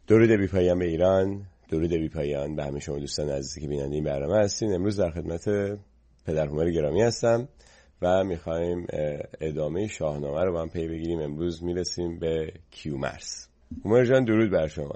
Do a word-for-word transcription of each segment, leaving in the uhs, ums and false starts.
درود بی پایان به ایران، درود بی پایان به همه شما دوستان عزیزی که بیننده این برنامه هستین. امروز در خدمت پدر هومر گرامی هستم و میخوایم ادامه شاهنامه رو با هم پی بگیریم. امروز میرسیم به کیومرث. هومر جان درود بر شما.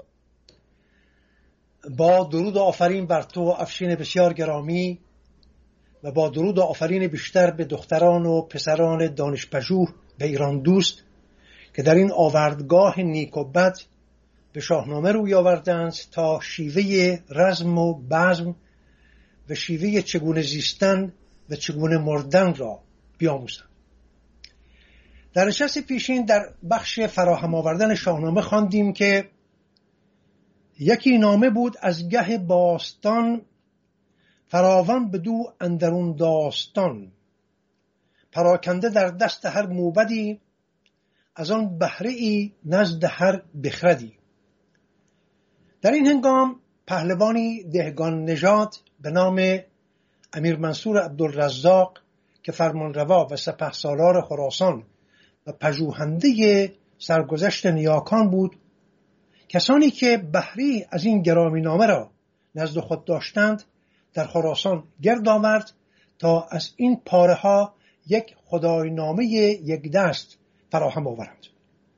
با درود و آفرین بر تو افشین بسیار گرامی و با درود و آفرین بیشتر به دختران و پسران دانشپژوه و ایران دوست که در این آوردگاه نیک و بد به شاهنامه روی آوردند تا شیوه رزم و بزم و شیوه چگونه زیستن و چگونه مردن را بیاموزند. در نشست پیشین در بخش فراهم آوردن شاهنامه خواندیم که یکی نامه بود از گه باستان، فراوان بدو اندرون داستان، پراکنده در دست هر موبدی، از آن بهره ای نزد هر بخردی. در این هنگام پهلوانی دهگان نژاد به نام امیر منصور عبدالرزاق که فرمانروا و سپهسالار خراسان و پژوهنده سرگذشت نیاکان بود، کسانی که بهره از این گرامی نامه را نزد خود داشتند در خراسان گرد آورد تا از این پاره ها یک خدای نامه یک دست فراهم آورند.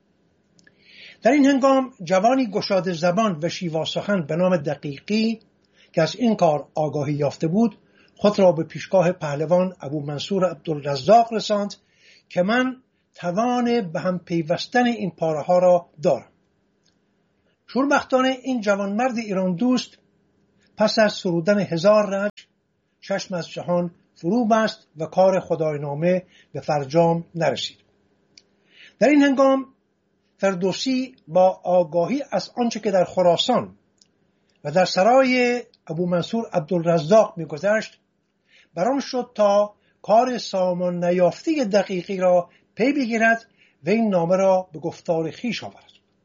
در این هنگام جوانی گشاده زبان و شیوا سخن به نام دقیقی که از این کار آگاهی یافته بود خود را به پیشگاه پهلوان ابو منصور عبدالرزاق رساند که من توان به هم پیوستن این پاره ها را دارم. شوربختانه این جوانمرد ایران دوست پس از سرودن هزار رج چشم از جهان فرو بست و کار خدای نامه به فرجام نرسید. در این هنگام فردوسی با آگاهی از آنچه که در خراسان و در سرای ابو منصور عبدالرزاق می‌گذشت بران شد تا کار سامان نیافته دقیقی را پی بگیرد و این نامه را به گفتار خویش آورد.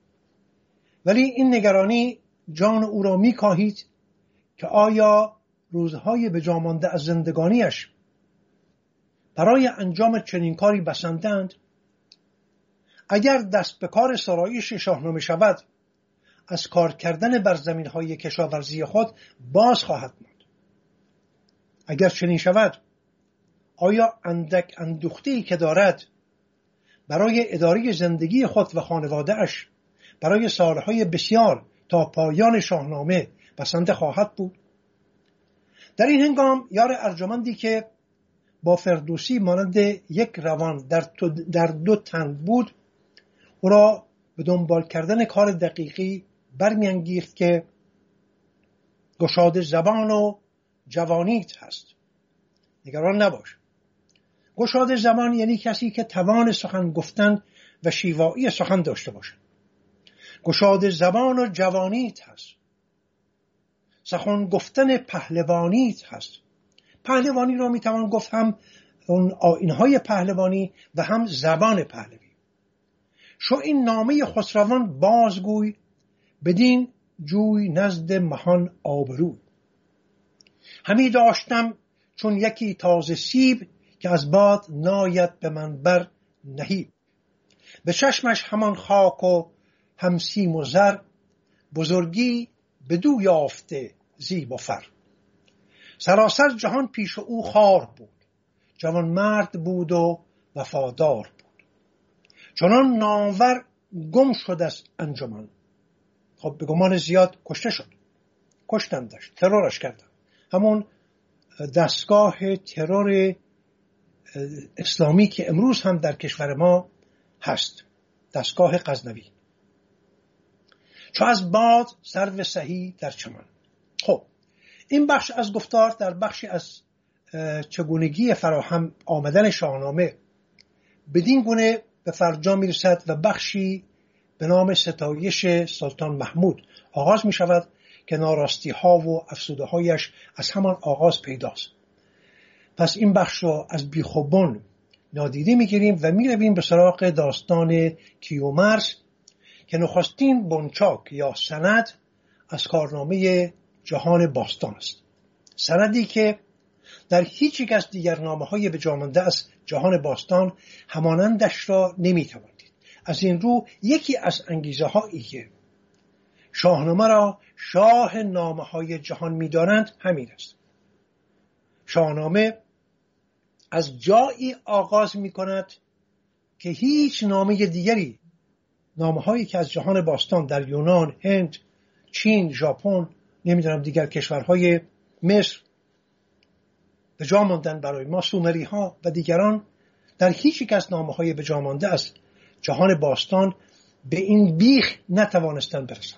ولی این نگرانی جان او را می‌کاهید که آیا روزهای به جا مانده از زندگانیش برای انجام چنین کاری بسندند؟ اگر دست به کار سرایش شاهنامه شود از کار کردن بر زمین‌های کشاورزی خود باز خواهد ماند. اگر چنین شود آیا اندک اندوخته‌ای که دارد برای اداره زندگی خود و خانواده‌اش برای سالهای بسیار تا پایان شاهنامه بسنده خواهد بود؟ در این هنگام یار ارجمندی که با فردوسی مانند یک روان در, در دو تن بود او را به دنبال کردن کار دقیقی برمیانگیخت که گشاده زبان و جوانیت هست. نگران نباش. گشاده زبان یعنی کسی که توان سخن گفتن و شیوایی سخن داشته باشد. گشاده زبان و جوانیت هست. سخن گفتن پهلوانیت هست. پهلوانی را میتوان گفت هم اون آیین‌های پهلوانی و هم زبان پهلوی. شو این نامه خسروان بازگوی بدین جوی نزد مهان آبروی. همی داشتم چون یکی تازه سیب که از باد ناید به من بر نهیب. به چشمش همان خاک و هم سیم و زر بزرگی بدو یافته زیب و فر. سراسر جهان پیش او خار بود، جوان مرد بود و وفادار بود. چنان نامور گم شد از انجمن. خب به گمان زیاد کشته شد. کشتندش، ترورش کردن. همون دستگاه ترور اسلامی که امروز هم در کشور ما هست، دستگاه غزنوی. چو از باد سرو سهی در چمن. خب این بخش از گفتار در بخشی از چگونگی فراهم آمدن شاهنامه بدین گونه به فرجام میرسد و بخشی به نام ستایش سلطان محمود آغاز می شود که ناراستی ها و افسوده هایش از همان آغاز پیداست. پس این بخش رو از بیخوبون نادیده می گیریم و می رویم به سراغ داستان کیومرث که نخستین بنچاک یا سند از کارنامه جهان باستان است. سندی که در هیچ یک از دیگر نامه‌های به جا مانده از جهان باستان همانندش را نمی‌توان دید. از این رو یکی از انگیزه هایی که شاهنامه را شاه نامه های جهان می‌دانند همین است. شاهنامه از جایی آغاز می‌کند که هیچ نامه دیگری، نامه هایی که از جهان باستان در یونان، هند، چین، ژاپن، نمیدونم دیگر کشورهای مصر به جا ماندن برای ما، سومری ها و دیگران، در هیچ یک از نامه های به جا مانده از جهان باستان به این بیخ نتوانستند برسند.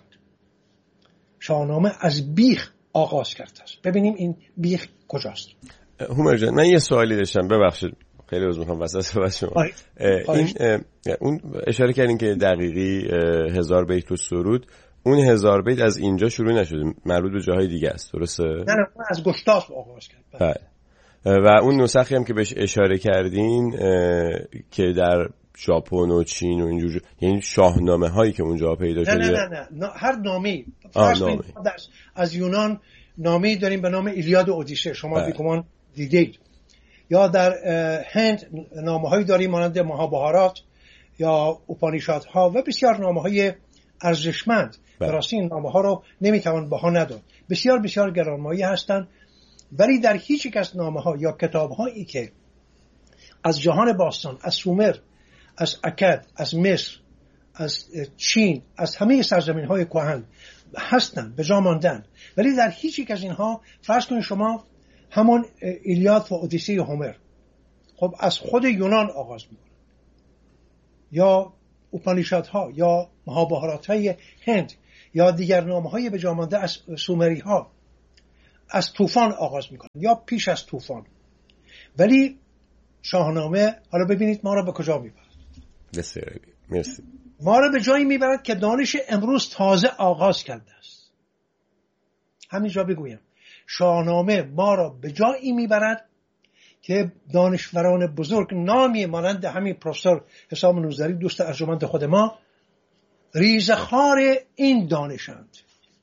شاهنامه از بیخ آغاز کرده است. ببینیم این بیخ کجاست. هومر جان، من یه سوالی داشتم، ببخشید خیلی عذر میخوام وسط صحبت شما. این اون اشاره کردین که دقیقی هزار بیت تو سرود، اون هزار بیت از اینجا شروع نشده، مربوط به جاهای دیگه است، درسته؟ نه نه، از گشتاسپ آغاز کرد. بله. و اون نسخی هم که بهش اشاره کردین که در ژاپن و چین و اینجور، یعنی شاهنامه هایی که اونجا پیدا شده. نه نه نه, نه. هر نامه‌ای نامه. از یونان نامه‌ای داریم به نام ایلیاد و اودیسه، شما بیگمان دیدید. یا در هند نامه‌هایی داریم مانند مهابهارات یا اوپانیشادها و بسیار نامه‌های ارزشمند. درسته این نامه‌ها رو نمیتوان بها نداد، بسیار بسیار گرانمایه هستند، ولی در هیچ یک از نامه‌ها یا کتاب‌هایی که از جهان باستان، از سومر، از اکد، از مصر، از چین، از همه سرزمین‌های کهن هستند به جا ماندن، ولی در هیچ یک از اینها فرض کنید شما همون ایلیاد و اودیسه هومر، خب از خود یونان آغاز می‌کنه، یا اوپانیشادها یا مهابهارات‌های هند یا دیگر نامه‌های به جا مانده از سومری‌ها از طوفان آغاز می‌کنه یا پیش از طوفان. ولی شاهنامه حالا ببینید ما را به کجا می‌برد. بسیار مرسی. ما را به جایی می‌برد که دانش امروز تازه آغاز کرده است. همینجا بگویم شاهنامه ما را به جایی می‌برد که دانشوران بزرگ نامی مانند همین پروفسور حسام نوذری، دوست ارجمند خود ما، ریزخوار این دانشند.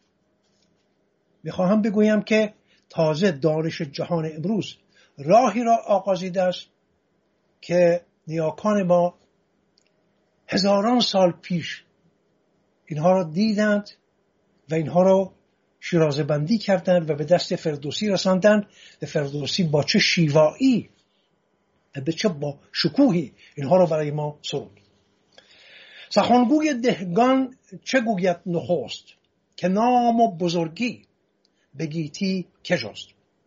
میخواهم بگویم که تازه دانش جهان امروز راهی را آغازیده است که نیاکان ما هزاران سال پیش اینها را دیدند و اینها را شیرازه بندی کردند و به دست فردوسی رساندند. و فردوسی با چه شیوایی و به چه با شکوهی اینها را برای ما سرود. سخنگوی دهگان چه گوید نخست، که نام و بزرگی به گیتی کجاست.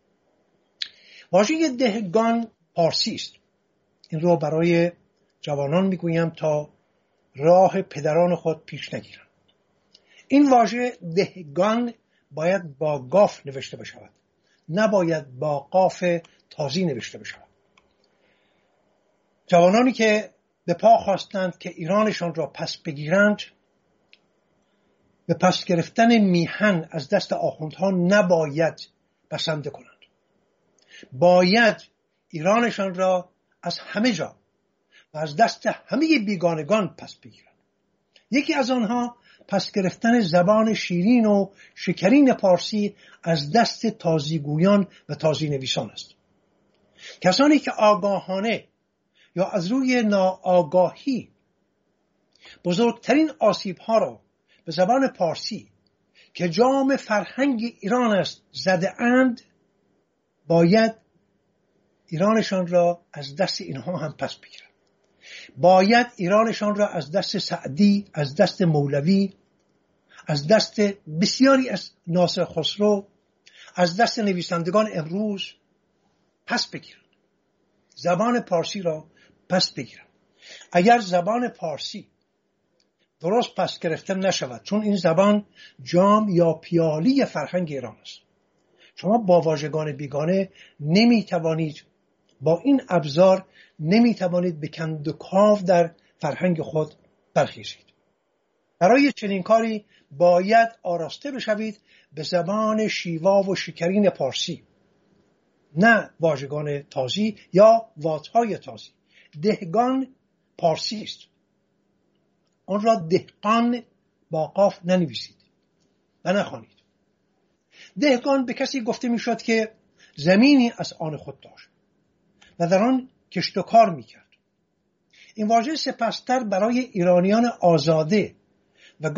واژه دهگان پارسی است. این رو برای جوانان میگویم تا راه پدران خود پیش نگیرند. این واژه دهگان باید با گاف نوشته بشود، نباید با قاف تازی نوشته بشود. جوانانی که به پا خواستند که ایرانشان را پس بگیرند، به پس گرفتن میهن از دست آخوندها نباید بسنده کنند. باید ایرانشان را از همه جا و از دست همه بیگانگان پس بگیرند. یکی از آنها پس گرفتن زبان شیرین و شکرین پارسی از دست تازیگویان و تازی نویسان است. کسانی که آگاهانه یا از روی ناآگاهی بزرگترین آسیب‌ها را به زبان پارسی که جام فرهنگ ایران است زده اند، باید ایرانشان را از دست اینها هم پس بگیرند. باید ایرانشان را از دست سعدی، از دست مولوی، از دست بسیاری از ناصر خسرو، از دست نویسندگان امروز پس بگیرند. زبان پارسی را پس بگیرند. اگر زبان پارسی درست پس گرفته نشود، چون این زبان جام یا پیالی فرهنگ ایران است، شما با واژگان بیگانه نمیتوانید، با این ابزار نمیتوانید به کند و کاو در فرهنگ خود برخیزید. برای چنین کاری باید آراسته بشوید به زبان شیوا و شکرین پارسی، نه واژگان تازی یا واژهای تازی. دهگان پارسی است، آن را دهقان با قاف ننویسید و نخوانید. دهقان به کسی گفته میشد که زمینی از آن خود داشت و در آن کشت و کار میکرد. این واژه سپستر برای ایرانیان آزاده و گاه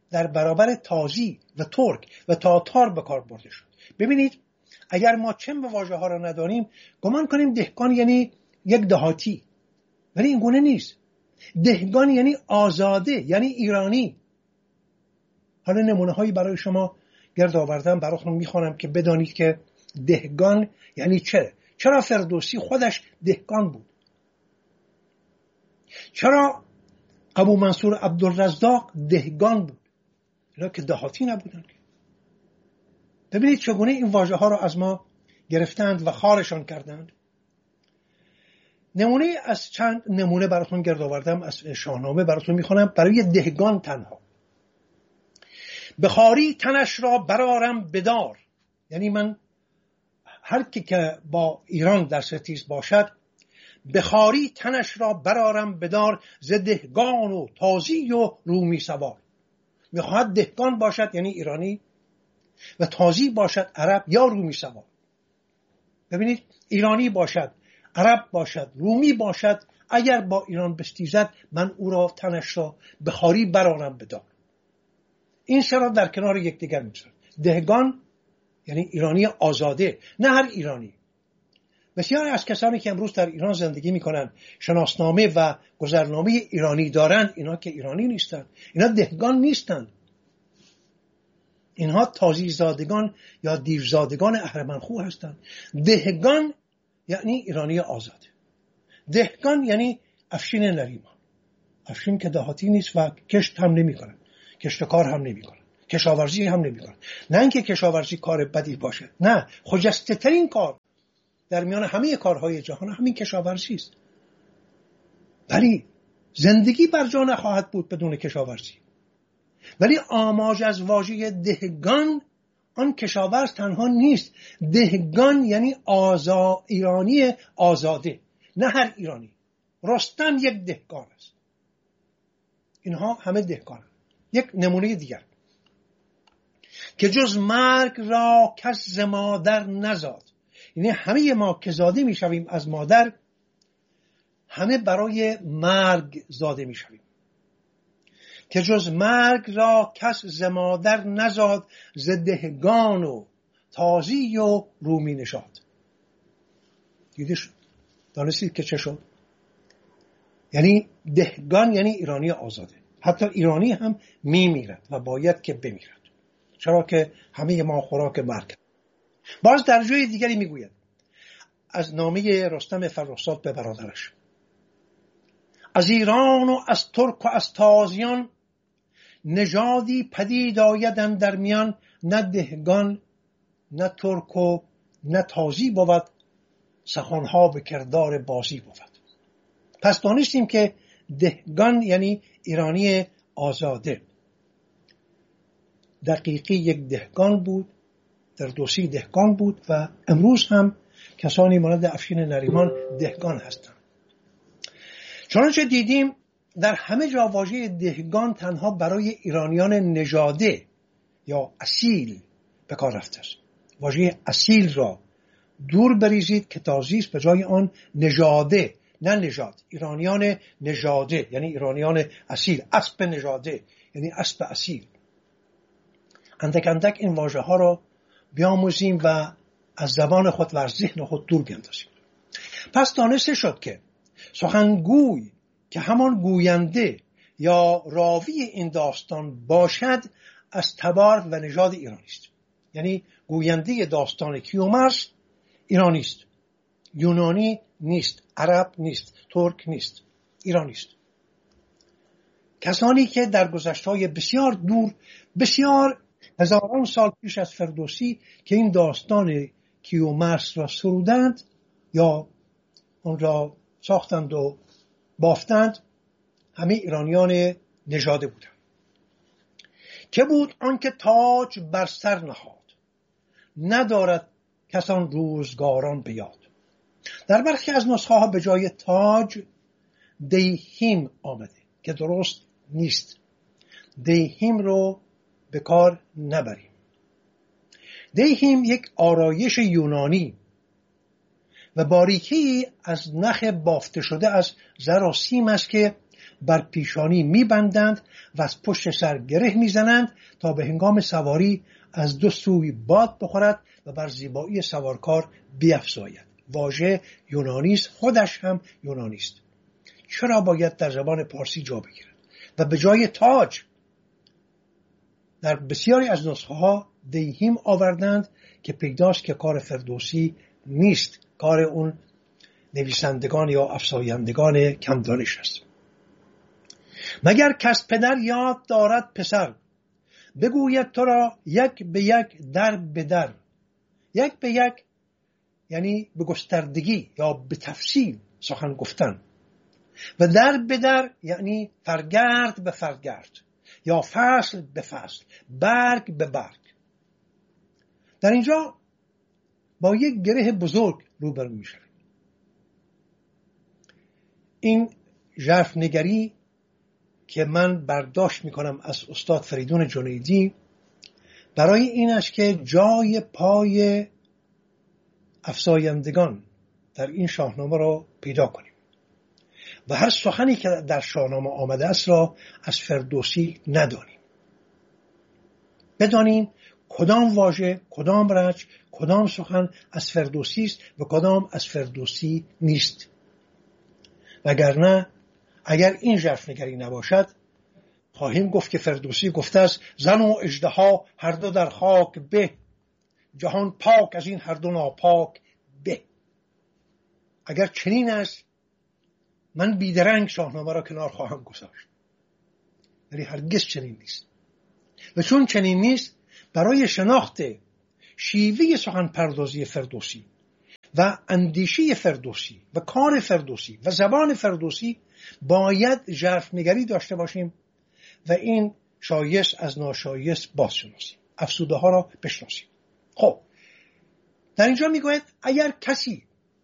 در برابر تازی و ترک و تاتار به کار برده شد. ببینید اگر ما چند واژه ها را ندانیم گمان کنیم دهقان یعنی یک دهاتی، ولی این گونه نیست. دهقان یعنی آزاده، یعنی ایرانی. حالا نمونه هایی برای شما گرد آوردم، براتون میخوانم که بدانید که دهقان یعنی چه. چرا فردوسی خودش دهقان بود؟ چرا ابو منصور عبدالرزاق دهقان بود؟ اینا که دهاتی نبودن. ببینید چگونه این واژه ها را از ما گرفتند و خارشان کردند. نمونه از چند نمونه براتون گرد آوردم از شاهنامه براتون میخوانم برای دهقان تنها. بخاری تنش را برارم بدار، یعنی من هر کی که با ایران در ستیز باشد بخاری تنش را برارم بدار، ز دهقان و تازی و رومی سوار. میخواهد دهقان باشد یعنی ایرانی و تازی باشد عرب یا رومی سوار. ببینید ایرانی باشد، عرب باشد، رومی باشد، اگر با ایران بستیزد من او را تنش را بخاری برارم بدار. این سه را در کنار یکدیگر می‌گذارد. دهقان یعنی ایرانی آزاده، نه هر ایرانی. بسیاری از کسانی که امروز در ایران زندگی میکنن شناسنامه و گذرنامه ایرانی دارند، اینا که ایرانی نیستند، اینا دهقان نیستند. اینها تازی زادگان یا دیوزادگان اهرمنخو هستند. دهقان یعنی ایرانی آزاده. دهقان یعنی افشین نریمان. افشین که دهاتی نیست و کشت هم نمی کنن، کشتکار هم نمی کنن، کشاورزی هم نمی کنن. نه اینکه کشاورزی کار بدی باشه، نه، خجسته ترین کار در میان همه کارهای جهان همین کشاورزی است. ولی زندگی بر جا نخواهد بود بدون کشاورزی. ولی آماج از واژه دهقان آن کشاورز تنها نیست. دهقان یعنی آزا ایرانی آزاده، نه هر ایرانی. رستم یک دهقان است. اینها همه دهقان. یک نمونه دیگر که جز مرگ را کس ز مادر نزاد، یعنی همه ما که زاده می شویم از مادر همه برای مرگ زاده می شویم. که جز مرگ را کس ز مادر نزاد، ز دهقان و تازی و رومی نشاد. دیده شد؟ دانستید که چه شد؟ یعنی دهقان یعنی ایرانی آزاده. حتی ایرانی هم می میرد و باید که بمیرد، چرا که همه ما خوراک مرگ. باز در جای دیگری می گوید از نامه رستم فرخزاد به برادرش: از ایران و از ترک و از تازیان، نژادی پدید آیدن در میان، نه دهقان نه ترک و نه تازی بود، سخنها به کردار بازی بود. پس دانستیم که دهقان یعنی ایرانی آزاده. دقیقی یک دهقان بود، فردوسی دهقان بود و امروز هم کسانی مانند افشین نریمان دهقان هستند. چنانچه دیدیم در همه جا واژه دهقان تنها برای ایرانیان نژاده یا اصیل به کار رفته است. واژه اصیل را دور بریزید که تازی است، به جای آن نژاده، نه نژاد. ایرانیان نژاده یعنی ایرانیان اصیل. اسب نژاده یعنی اسب اصیل. اندک اندک این واژه ها را بیاموزیم و از زبان خود و از ذهن خود دور بیندازیم. پس دانسته شد که سخنگوی که همان گوینده یا راوی این داستان باشد از تبار و نژاد ایرانی است. یعنی گوینده داستان کیومرث ایرانی است، یونانی نیست، عرب نیست، ترک نیست، ایرانی است. کسانی که در گذشته‌های بسیار دور، بسیار هزاران سال پیش از فردوسی که این داستان کیومرث را سرودند یا اون را ساختند و بافتند، همه ایرانیان نژاده بودند. که بود آنکه تاج بر سر نهاد، ندارد کسان روزگاران به یاد. در برخی از نسخه ها به جای تاج دیهیم آمده که درست نیست. دیهیم رو به کار نبریم. دیهیم یک آرایش یونانی و باریکی از نخ بافته شده از زر و سیم است که بر پیشانی میبندند و از پشت سر گره میزنند تا به هنگام سواری از دو سوی باد بخورد و بر زیبایی سوارکار بیفزاید. واژه یونانی است، خودش هم یونانی است. چرا باید در زبان پارسی جا بگیرد و به جای تاج در بسیاری از نسخه ها دیهیم آوردند که پیداست که کار فردوسی نیست، کار اون نویسندگان یا افزایندگان کم دانش است. مگر کس پدر یاد دارد پسر، بگوید تو را یک به یک در به در. یک به یک یعنی به گستردگی یا به تفصیل سخن گفتن، و در به در یعنی فرگرد به فرگرد یا فصل به فصل، برگ به برگ. در اینجا با یک گره بزرگ روبرو میشویم. این ژرفنگری که من برداشت میکنم از استاد فریدون جنیدی برای این است که جای پای افزایندگان در این شاهنامه را پیدا کنیم و هر سخنی که در شاهنامه آمده است را از فردوسی ندانیم. بدانیم کدام واژه، کدام رچ، کدام سخن از فردوسی است و کدام از فردوسی نیست. وگرنه اگر این ژرفنگری نباشد خواهیم گفت که فردوسی گفته است زن و اژدها هر دو در خاک به، جهان پاک از این هر دو ناپاک به. اگر چنین است من بیدرنگ شاهنامه را کنار خواهم گذاشت، ولی هرگز چنین نیست. و چون چنین نیست، برای شناخت شیوه سخن پردازی فردوسی و اندیشه فردوسی و کار فردوسی و زبان فردوسی باید ژرفنگری داشته باشیم و این شایست از ناشایست بازشناسیم، افسوده ها را بشناسیم. خب در اینجا میگوید اگر کسی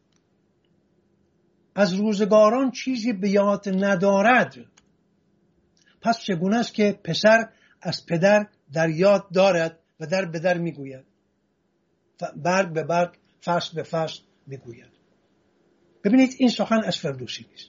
از روزگاران چیزی به یاد ندارد، پس چگونه است که پسر از پدر در یاد دارد و در به در میگوید، برگ به برگ، فصل به فصل میگوید. ببینید این سخن از فردوسی نیست.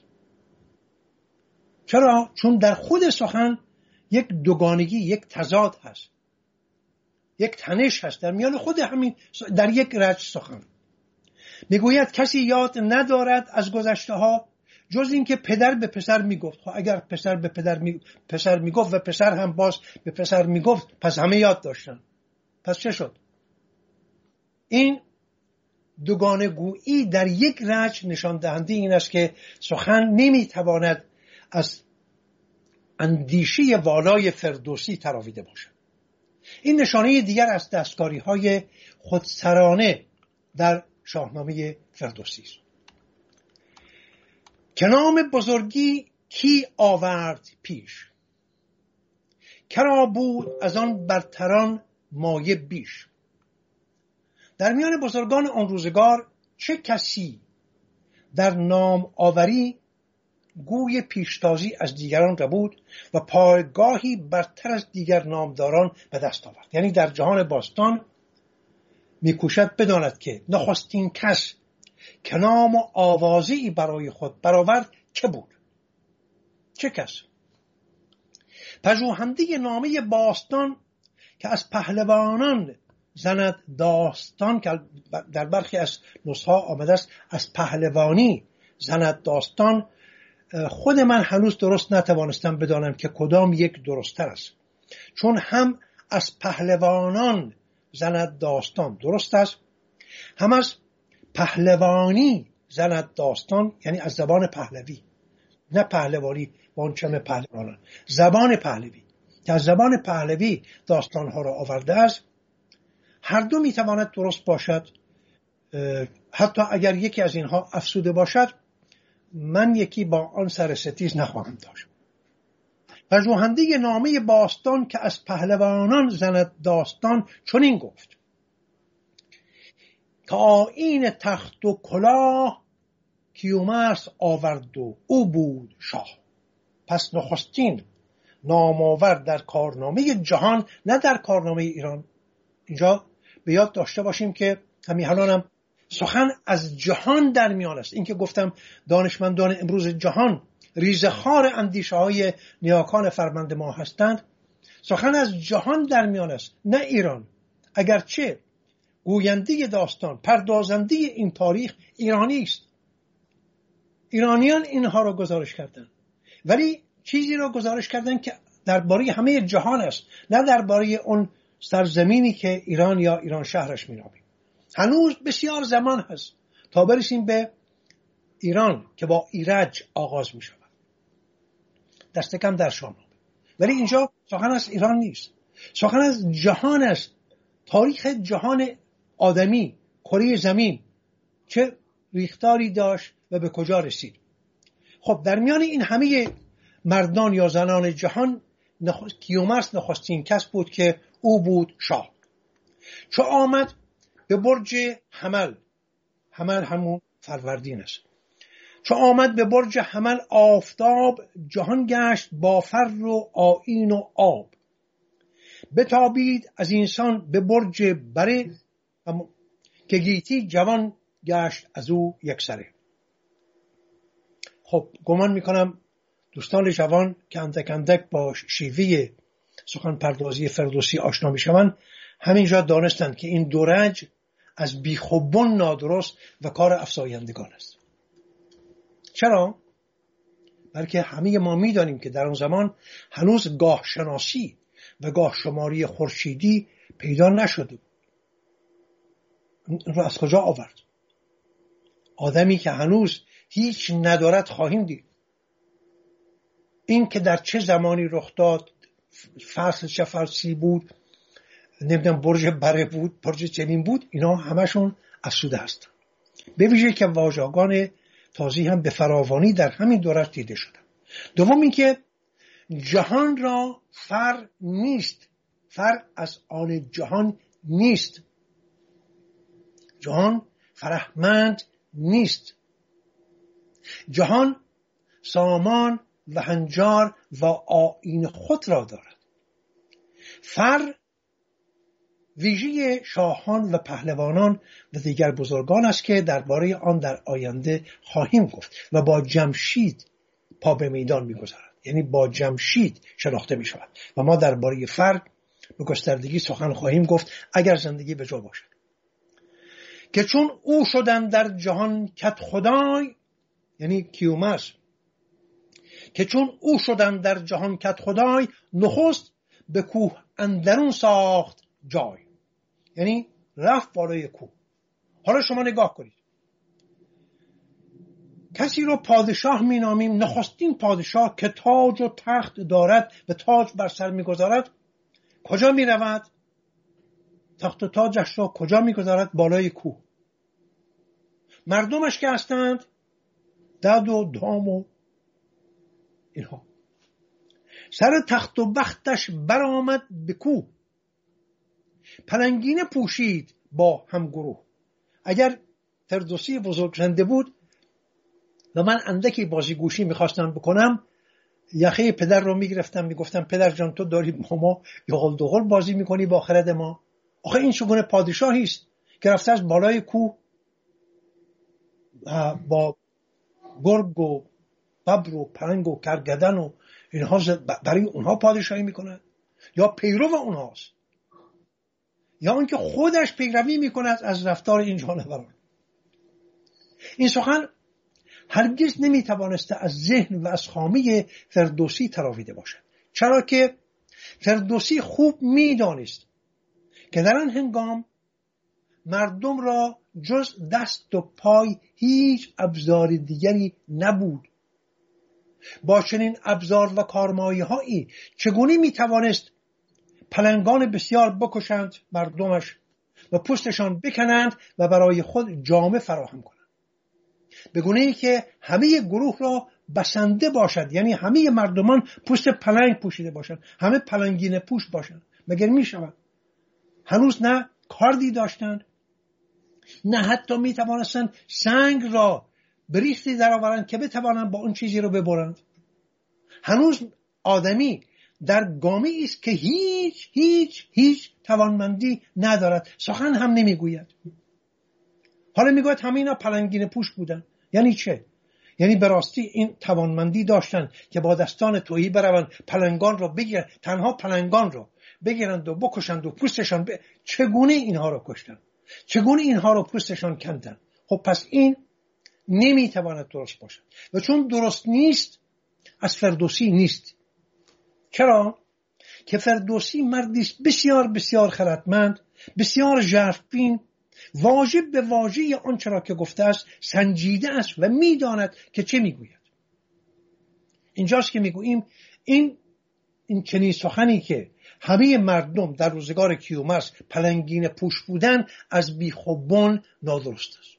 چرا؟ چون در خود سخن یک دوگانگی، یک تضاد هست، یک تنش هست در میان خود همین در یک رچ سخن. میگوید کسی یاد ندارد از گذشته ها جز این که پدر به پسر میگفت. خب اگر پسر به پدر می... پسر میگفت و پسر هم باز به پسر میگفت، پس همه یاد داشتن، پس چه شد؟ این دوگانه گویی در یک رچ نشان دهنده این است که سخن نمیتواند از اندیشه والای فردوسی تراویده باشد. این نشانه دیگر از دستکاری های خودسرانه در شاهنامه فردوسی است. که نام بزرگی کی آورد پیش، کرا بود از آن برتران مایه بیش. در میان بزرگان آن روزگار چه کسی در نام آوری گوی پیشتازی از دیگران ربود و پایگاهی برتر از دیگر نامداران به دست آورد. یعنی در جهان باستان میکوشد بداند که نخستین کس که نام و آوازی برای خود برآورد چه بود، چه کس؟ پژوهنده نامه باستان که از پهلوانان زند داستان، که در برخی از نسخه آمده است از پهلوانی زند داستان، خود من هنوز درست نتوانستم بدانم که کدام یک درست‌تر است، چون هم از پهلوانان زند داستان درست است، هم از پهلوانی زند داستان، یعنی از زبان پهلوی، نه پهلوانی وانچم پهلوانان، زبان پهلوی که از زبان پهلوی داستانها را آورده است. هر دو میتواند درست باشد، حتی اگر یکی از اینها افسوده باشد من یکی با آن سر ستیز نخواهم داشت. پژوهنده نامه باستان که از پهلوانان زند داستان چنین گفت که آیین تخت و کلاه کیومرث آورد و او بود شاه. پس نخستین نامآور در کارنامه جهان، نه در کارنامه ایران. اینجا به یاد داشته باشیم که همین الانم سخن از جهان در میان است. این که گفتم دانشمندان امروز جهان ریزخوار اندیشه های نیاکان فرمند ما هستند، سخن از جهان در میان است، نه ایران. اگرچه گوینده داستان، پردازنده این تاریخ ایرانی است، ایرانیان اینها را گزارش کردند، ولی چیزی را گزارش کردند که درباره همه جهان است، نه درباره اون سرزمینی که ایران یا ایران شهرش می‌نامیم. هنوز بسیار زمان هست تا برسیم به ایران که با ایرج آغاز می‌شود، دست کم در شاهنامه. ولی اینجا سخن از ایران نیست، سخن از جهان است. تاریخ جهان آدمی، کره زمین چه ریختاری داشت و به کجا رسید. خب در میان این همه مردان یا زنان جهان، نخ... کیومرث نخستین کس بود که او بود شاه. چو آمد به برج حمل، حمل همون فروردین است، چو آمد به برج حمل آفتاب، جهان گشت با فر و آیین و آب. بتابید از اینسان به برج بره، که گیتی جوان گشت از او یک سره. خب گمان میکنم دوستان جوان که اندک اندک با شیوه سخن پردازی فردوسی آشنا میشوند، همینجا دانستند که این دورج از بیخوبون نادرست و کار افزایندگان است. چرا؟ بلکه همه ما میدانیم که در اون زمان هنوز گاه شناسی و گاه شماری خورشیدی پیدا نشده. این رو از کجا آورد؟ آدمی که هنوز هیچ ندارد خواهیم دید. این که در چه زمانی رخ داد، فصل چه فصلی بود، نمیدونم برج بره بود، برج چنین بود، اینا همشون افسوده هستند. به ویژه که واژگان تازی هم به فراوانی در همین دورش دیده شدن. دوم این که جهان را فر نیست، فر از آن جهان نیست، جهان فرهمند نیست، جهان سامان و هنجار و آیین خود را دارد. فر ویژه شاهان و پهلوانان و دیگر بزرگان است که درباره آن در آینده خواهیم گفت و با جمشید پا به میدان می‌گذارد، یعنی با جمشید شناخته می‌شود و ما درباره فر به گستردگی سخن خواهیم گفت اگر زندگی به جا باشد. که چون او شدن در جهان کت خدای، یعنی کیومرث، که چون او شدن در جهان کت خدای، نخست به کوه اندرون ساخت جای، یعنی رفت بالای کوه. حالا شما نگاه کنید، کسی رو پادشاه می نامیم، نخستین پادشاه که تاج و تخت دارد و تاج بر سر می گذارد، کجا می رود؟ تخت و تاجش را کجا می گذارد؟ بالای کوه. مردمش که هستند دد و دام و اینها. سر تخت و بختش برآمد به کوه، پلنگینه پوشید با همگروه. اگر فردوسی بزرگزنده بود و من اندکی بازیگوشی میخواستم بکنم، یخه پدر رو میگرفتم، میگفتم پدر جان تو داری با ما یغل دوغل بازی میکنی با خرد ما. آخه این چگونه پادشاهی است که رفته از بالای کوه با گرگ و ببر و پلنگ و کرگدن و اینها برای اونها پادشاهی میکنه، یا پیرو اونهاست، یا اونکه خودش پیروی میکند از رفتار این جانوران. این سخن هرگز نمیتوانسته از ذهن و از خامه فردوسی تراویده باشد، چرا که فردوسی خوب میدانست که در آن هنگام مردم را جز دست و پای هیچ ابزار دیگری نبود. با چنین ابزار و کارمایه‌هایی چگونه میتوانست پلنگان بسیار بکشند مردمش و پوستشان بکنند و برای خود جامه فراهم کنند، به گونه‌ای که همه گروه را بسنده باشد، یعنی همه مردمان پوست پلنگ پوشیده باشند، همه پلنگینه پوش باشند. مگر می شود؟ هنوز نه کاردی داشتند، نه حتی می توانستند سنگ را بریختی در آورند که بتوانند با اون چیزی رو ببرند. هنوز آدمی در گامی است که هیچ هیچ هیچ توانمندی ندارد، سخن هم نمیگوید. حالا میگوید همه اینا پلنگین پوش بودن. یعنی چه؟ یعنی به راستی این توانمندی داشتن که با دستان تهی بروند پلنگان را بگیرند، تنها پلنگان را بگیرند و بکشند و پوستشان ب... چگونه اینها را کشتند، چگونه اینها را پوستشان کندند. خب پس این نمیتواند درست باشد و چون درست نیست از فردوسی نیست. چرا؟ که فردوسی مردی است بسیار بسیار خردمند، بسیار ژرفبین، واژه به واژه آنچه را که گفته است سنجیده است و میداند که چه میگوید. اینجاست که میگوییم این این چنین سخنی که همه مردم در روزگار کیومرث پلنگین پوش بودن از بیخوبان نادرست است.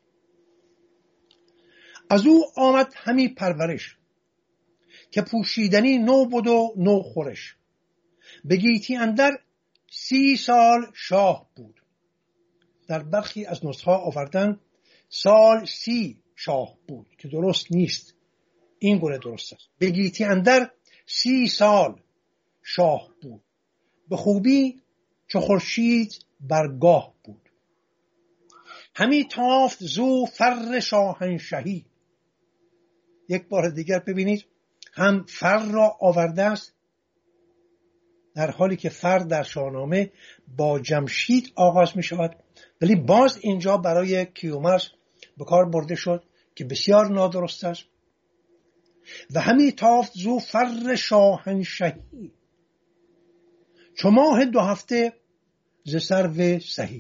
از او آمد همی پرورش که پوشیدنی نو بود و نو خورش. به گیتی اندر سی سال شاه بود. در برخی از نسخه آوردن سال سی شاه بود که درست نیست، این گونه درست است. به گیتی اندر سی سال شاه بود، به خوبی چو خورشید برگاه بود. همی تافت زو فر شاهنشهی. یک بار دیگر ببینید هم فر را آورده است، در حالی که فر در شاهنامه با جمشید آغاز می شود، ولی باز اینجا برای کیومرث به کار برده شد که بسیار نادرست است. و همی تافت زو فر شاهنشهی، چو ماه دو هفته ز سرو سهی.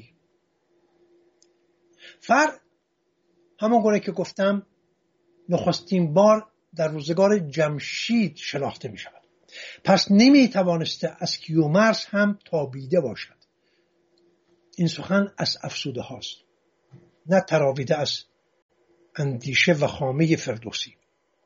فر همون گونه که گفتم نخستین بار در روزگار جمشید شناخته می شود. پس نمی توانسته از کیومرث هم تابیده باشد. این سخن از افسوده هاست، نه تراویده از اندیشه و خامه فردوسی.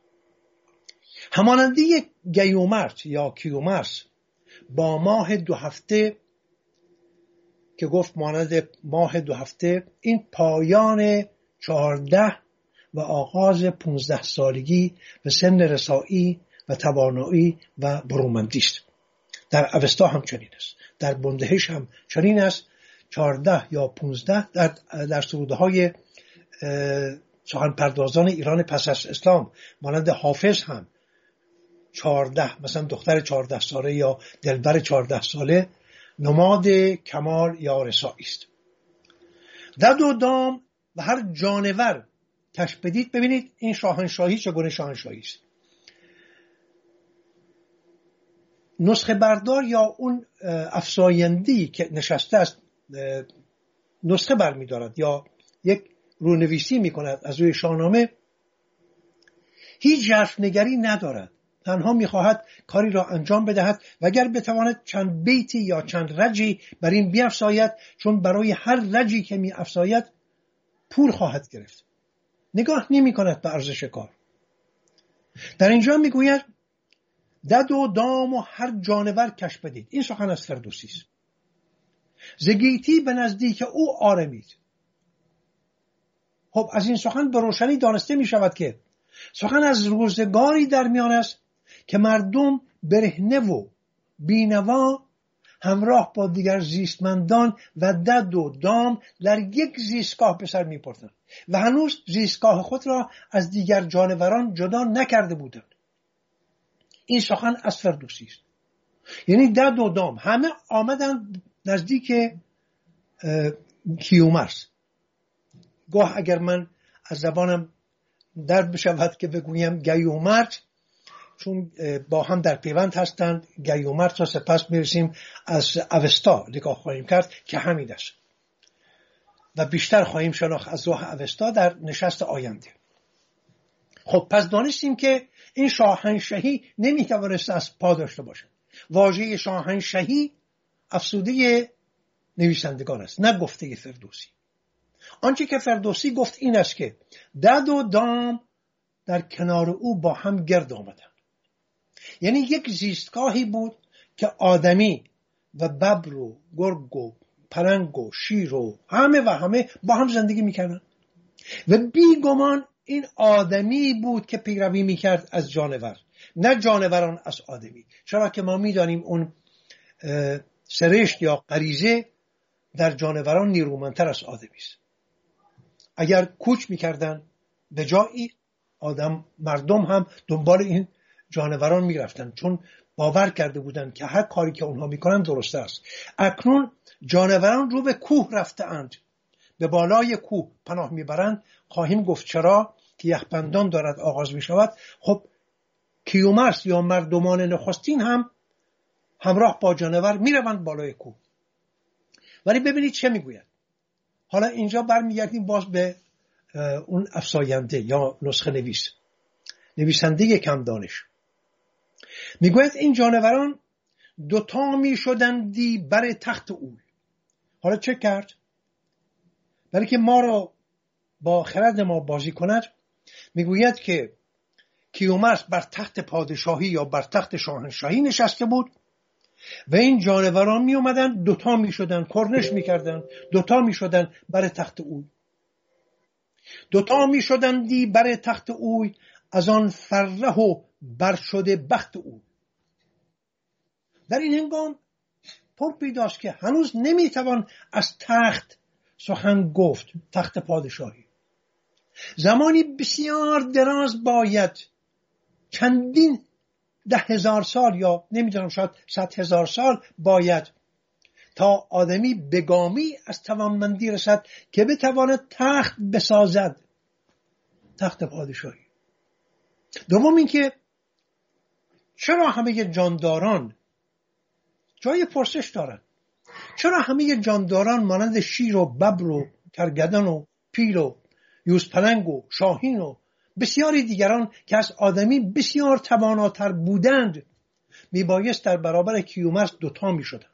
همانندی گیومرث یا کیومرث با ماه دو هفته که گفت مانند ماه دو هفته، این پایان چهارده و آغاز پونزده سالگی و سن رسایی و توانایی و برومندی است. در اوستا هم چنین است، در بندهش هم چنین است. چهارده یا پونزده در, در سروده های سخن پردازان ایران پس از اسلام مانند حافظ هم چهارده، مثلا دختر چهارده ساله یا دلبر چهارده ساله نماد کمال یا رسایی است. دد و دام و هر جانور کش بدید. ببینید این شاهنشاهی چگونه شاهنشاهی است. نسخه بردار یا اون افزایندی که نشسته است نسخه برمی دارد یا یک رونویسی می کند از روی شاهنامه، هیچ ژرفنگری ندارد، تنها می خواهد کاری را انجام بدهد و اگر بتواند چند بیتی یا چند رجی بر این بیفزاید، چون برای هر رجی که می افزاید پول خواهد گرفت، نگاه نمی کند به ارزش کار. در اینجا می گوید دد و دام و هر جانور کش بدید. این سخن از فردوسی است. ز گیتی به نزدیک او آرمید. خب از این سخن به روشنی دانسته می شود که سخن از روزگاری در میان است که مردم برهنه و بینوا همراه با دیگر زیستمندان و دد و دام در یک زیستگاه به سر می بردند و هنوز زیستگاه خود را از دیگر جانوران جدا نکرده بودند. این سخن از فردوسی است. یعنی دد و دام همه آمدن نزدیک کیومرث. گاه اگر من از زبانم در بشود که بگویم گیومرث، چون با هم در پیوند هستند، گیومرث را سپس میرسیم از اوستا نگاه خواهیم کرد که همین است و بیشتر خواهیم شناخت از راه اوستا در نشست آینده. خب پس دانستیم که این شاهنشهی نمیتوانست از پا داشته باشد. واژه شاهنشهی افسوده نویسندگان است، نه گفته فردوسی. آنچه که فردوسی گفت این است که دد و دام در کنار او با هم گرد آمدند. یعنی یک زیستگاهی بود که آدمی و ببر و گرگ و پلنگ و شیر و همه و همه با هم زندگی میکردند و بیگمان این آدمی بود که پیروی میکرد از جانور، نه جانوران از آدمی. چرا که ما میدانیم اون سرشت یا غریزه در جانوران نیرومندتر از آدمی است. اگر کوچ میکردن به جایی آدم مردم هم دنبال این جانوران میرفتن، چون باور کرده بودند که هر کاری که اونها میکنن درسته است. اکنون جانوران رو به کوه رفته اند، به بالای کوه پناه میبرند. خواهیم گفت چرا که یخبندان دارد آغاز میشود. خب کیومرث یا مردمان نخستین هم همراه با جانور میروند بالای کوه. ولی ببینید چه میگوید. حالا اینجا برمیگردیم باز به اون افساینده یا نسخه نویس، نویسنده کم دانش. میگوید این جانوران دوتا میشدندی بر تخت اوی. حالا چه کرد؟ برای که ما را با خرد ما بازی کند، میگوید که کیومرث بر تخت پادشاهی یا بر تخت شاهنشاهی نشسته بود و این جانوران می اومدن دوتا می شدن، کرنش می کردن، دوتا می شدن بر تخت اوی. دوتا می شدن دی بر تخت اوی، از آن فره و بر شده بخت اوی. در این هنگام پر پیداست که هنوز نمی توان از تخت سخن گفت، تخت پادشاهی. زمانی بسیار دراز باید، چندین ده هزار سال یا نمیدونم شاید صد هزار سال باید تا آدمی بگامی از توانمندی رسد که بتواند تخت بسازد، تخت پادشاهی. دوم این که چرا همه جانداران جای پرسش دارند؟ چرا همه جانداران مانند شیر و ببر و کرگدن و پیل و یوزپلنگ و شاهین و بسیاری دیگران که از آدمی بسیار تواناتر بودند میبایست در برابر کیومرث دوتا میشدند؟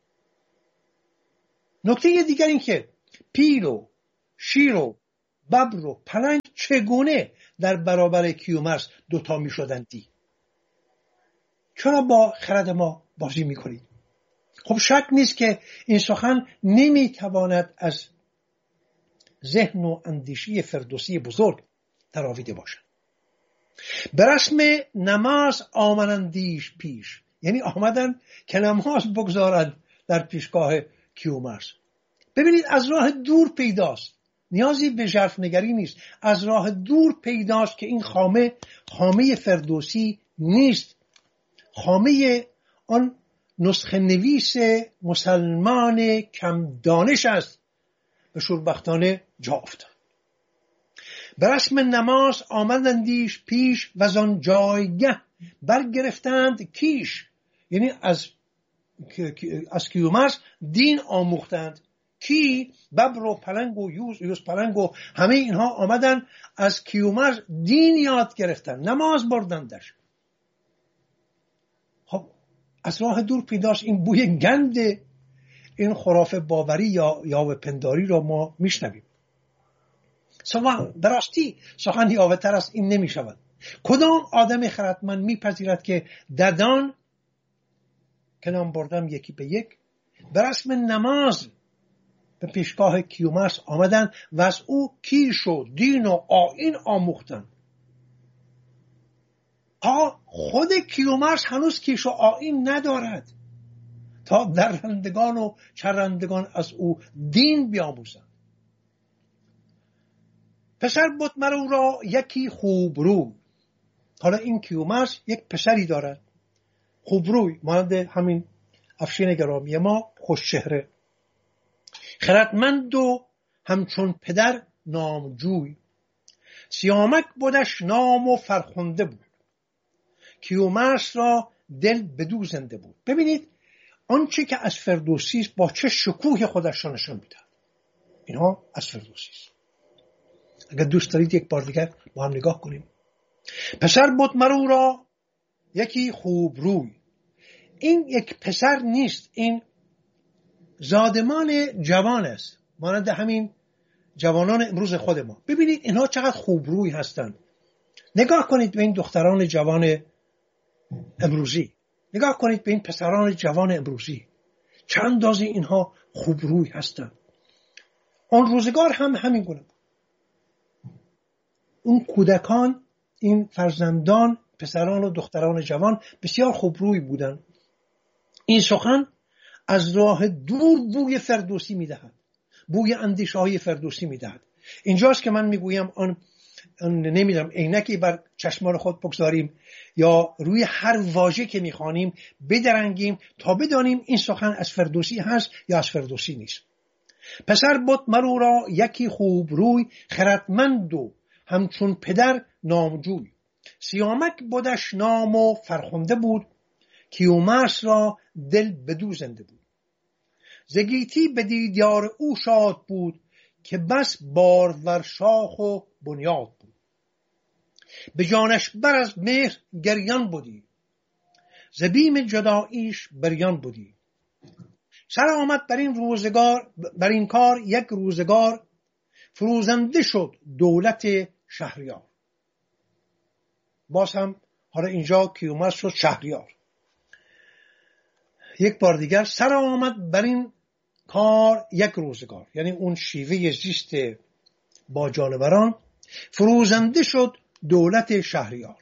نکته دیگر این که پیل و شیر و ببر و پلنگ چگونه در برابر کیومرث دوتا میشدندی؟ چرا با خرد ما بازی میکنید؟ خب شک نیست که این سخن نمیتواند از ذهن و اندیشه فردوسی بزرگ تراویده باشد. به رسم نماز آمدندیش پیش، یعنی آمدن که نماز بگذارند در پیشگاه کیومرث. ببینید از راه دور پیداست، نیازی به ژرف نگری نیست، از راه دور پیداست که این خامه خامه فردوسی نیست، خامه آن نسخه نویس مسلمان کم دانش است. به شوربختانه جا افتاد. به رسم نماز آمدندیش پیش و زان جایگه برگرفتند کیش، یعنی از از کیومرث دین آموختند. کی؟ ببر و پلنگ و یوز یوز پلنگ و همه اینها آمدن از کیومرث دین یاد گرفتن، نماز بردندش. خب از راه دور پیداست این بوی گند این خرافه باوری یا یاوه پنداری را ما میشنویم. سوال براستی سخن یاوه تر از این نمی شود. کدام آدم خردمند میپذیرد که ددان که نام بردم یکی به یک به رسم نماز به پیشگاه کیومرث آمدن و از او کیش و دین و آیین آموختن؟ تا خود کیومرث هنوز کیش و آیین ندارد تا درندگان و چرندگان از او دین بیاموزند. پسر بود مرو را یکی خوبرو. حالا این کیومرث یک پسری دارد خوبروی، مانند همین افشین گرامی ما، خوش چهره، خردمند و همچون پدر نامجوی. سیامک بودش نام و فرخنده بود، کیومرث را دل بدو زنده بود. ببینید آنچه که از فردوسی با چه شکوه خودش را نشان میدهد، اینها از فردوسی است. اگر دوست دارید یک بار دیگر با هم نگاه کنیم. پسر بود مرو را یکی خوب روی. این یک پسر نیست، این زادمان جوان است، مانند همین جوانان امروز خود ما. ببینید اینها چقدر خوب روی هستند. نگاه کنید به این دختران جوان امروزی، نگاه کنید به این پسران جوان امروزی، چند اندازه اینها خوب روی هستند. آن روزگار هم همین گونه بود. اون کودکان، این فرزندان، پسران و دختران جوان بسیار خوب روی بودند. این سخن از راه دور بوی فردوسی میدهد، بوی اندیشه های فردوسی میدهد. اینجاست که من میگویم آن نمیدونم عینکی بر چشمان خود بگذاریم یا روی هر واژه که میخوانیم بدرنگیم تا بدانیم این سخن از فردوسی هست یا از فردوسی نیست. پسر بود مرو را یکی خوب روی، خردمند و همچون پدر نامجوی. سیامک بودش نام و فرخنده بود، کیومرث را دل بدو زنده بود. ز گیتی به دیدار او شاد بود، که بس بارور شاخ و بنیاد بود. به جانش بر از مهر گریان بودی، ز بیم جداییش بریان بودی. سر آمد بر این روزگار بر این کار یک روزگار، فروزنده شد دولت شهریار. باز هم حالا اینجا کیومرث شد شهریار. یک بار دیگر سر آمد بر این کار یک روزگار، یعنی اون شیوه زیست با جانوران، فروزنده شد دولت شهریار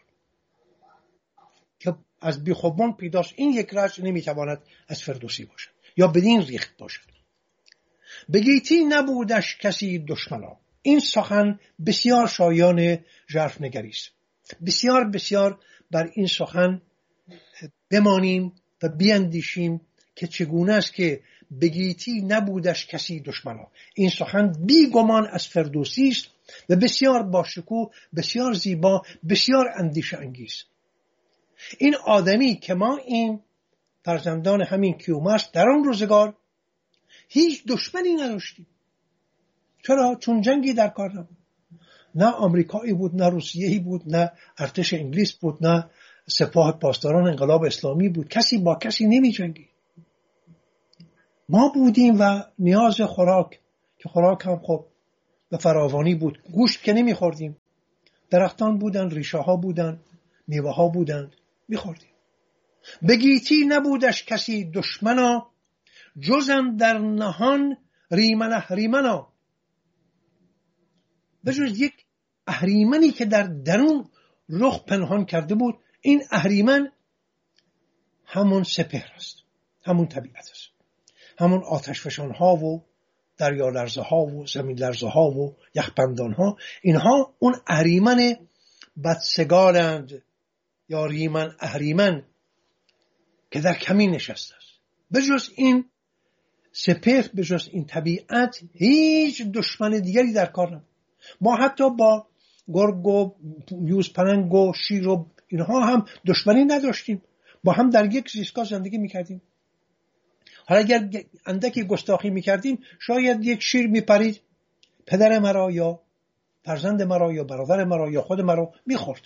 که از بیخوبان پیداست. این یک رأس نمیتواند از فردوسی باشد یا بدین ریخت باشد. به گیتی نبودش کسی دشمنا. این سخن بسیار شایان ژرف نگری است. بسیار بسیار بر این سخن بمانیم و بیاندیشیم که چگونه است که به گیتی نبودش کسی دشمنا. این سخن بی گمان از فردوسی است و بسیار باشکوه، بسیار زیبا، بسیار اندیشه انگیز. این آدمی که ما این فرزندان همین کیومرث در آن روزگار هیچ دشمنی نداشتیم. چرا؟ چون جنگی در کار نبود. نه آمریکایی بود، نه روسیه‌ای بود، نه ارتش انگلیس بود، نه سپاه پاسداران انقلاب اسلامی بود. کسی با کسی نمی جنگید. ما بودیم و نیاز خوراک، که خوراک هم خب به فراوانی بود، گوشت که نمی خوردیم، درختان بودن، ریشه ها بودن، میوه ها بودن، می خوردیم. به گیتی نبودش کسی دشمنا، جزن در نهان ریمن اهریمنا. بجز یک اهریمنی که در درون رخ پنهان کرده بود. این اهریمن همون سپهر است، همون طبیعت است، همون آتش فشان ها و دریا لرزه ها و زمین لرزه ها و یخبندان ها. اینها اون اهریمن بدسگالند یا ریمن اهریمن که در کمین نشسته است. بجز این سپهر، بجز این طبیعت، هیچ دشمن دیگری در کار نبود. ما حتی با گرگ و یوزپلنگ و شیر و اینها هم دشمنی نداشتیم، با هم در یک زیستگاه زندگی میکردیم. حالا اگر اندکی گستاخی میکردیم، شاید یک شیر میپرید، پدر مرا یا فرزند مرا یا برادر مرا یا خود مرا میخورد،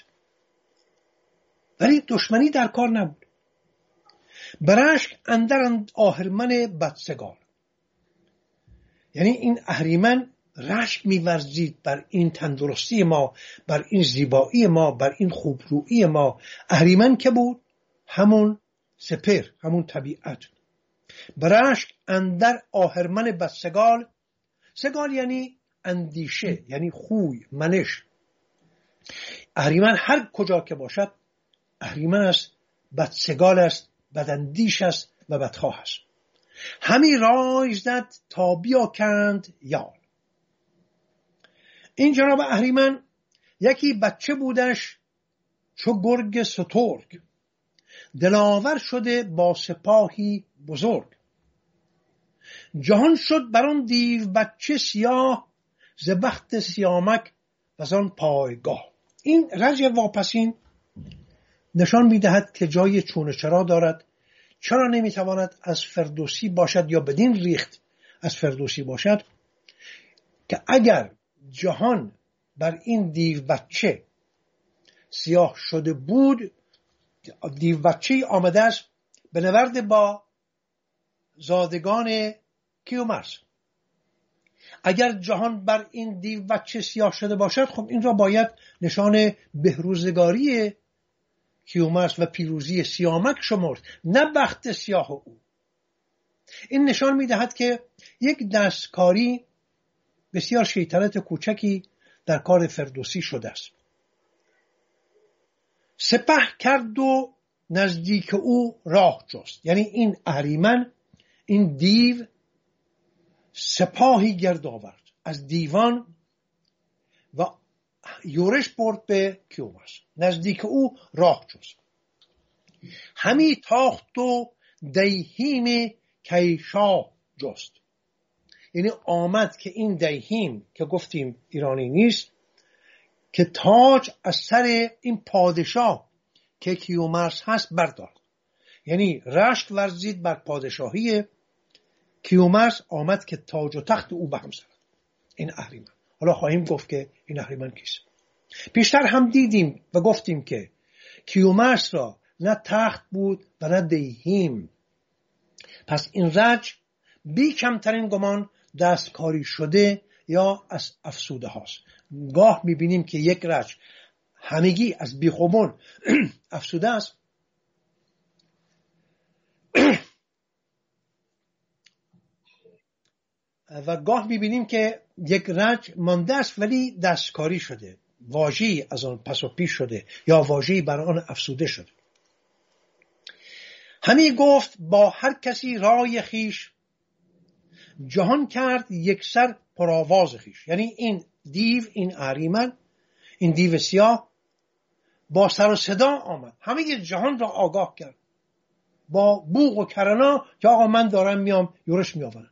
ولی دشمنی در کار نبود. برشک اندر آهرمن بدسگال، یعنی این اهریمن رشک می‌ورزید بر این تندرستی ما، بر این زیبایی ما، بر این خوبرویی ما. اهریمن که بود؟ همون سپهر، همون طبیعت. برشک اندر آهرمن بدسگال. سگال یعنی اندیشه، یعنی خوی، منش. اهریمن هر کجا که باشد اهریمن است، بدسگال است، بداندیش است و بدخواه است. همی رای زد تا بیاکند یال. این جناب اهریمن یکی بچه بودش چو گرگ سترگ، دلاور شده با سپاهی بزرگ. جهان شد بر آن دیو بچه سیاه، ز بخت سیامک و آن پایگاه. این رجع واپسین نشان میدهد که جای چون و چرا دارد. چرا نمیتواند از فردوسی باشد یا بدین ریخت از فردوسی باشد که اگر جهان بر این دیو بچه سیاه شده بود، دیو بچه آمده است به نورد با زادگان کیومرث. اگر جهان بر این دیو بچه سیاه شده باشد، خب این را باید نشان بهروزگاری کیومرث و پیروزی سیامک شمرد، نه بخت سیاه او. این نشان میدهد که یک دستکاری بسیار شیطنت کوچکی در کار فردوسی شده است. سپه کرد و نزدیک او راه جست، یعنی این اهریمن، این دیو، سپاهی گرد آورد از دیوان و یورش برد به کیومرث، نزدیک او راه جست. همی تاخت و دیهیم کیشا جست. یعنی آمد که این دیهیم که گفتیم ایرانی نیست، که تاج از سر این پادشاه که کیومرث هست بردارد. یعنی رشک ورزید بر پادشاهی کیومرث، آمد که تاج و تخت او به هم زند. این اهریمن. حالا خواهیم گفت که این اهریمن کیست. پیشتر هم دیدیم و گفتیم که کیومرث را نه تخت بود و نه دیهیم. پس این رج بی کمترین گمان دستکاری شده یا از افسوده هاست. گاه میبینیم که یک رج همگی از بیخوبون افسوده است و گاه میبینیم که یک رج مانده است ولی دستکاری شده، واژه‌ای از آن پس و پیش شده یا واژه‌ای بر آن افسوده شده. همی گفت با هر کسی رای خیش، جهان کرد یک سر پرآواز خیش. یعنی این دیو، این اهریمن، این دیو سیاه با سر و صدا آمد، همه جهان را آگاه کرد با بوق و کرنا که آقا من دارم میام یورش میآورم.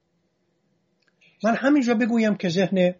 من همینجا بگویم که ذهن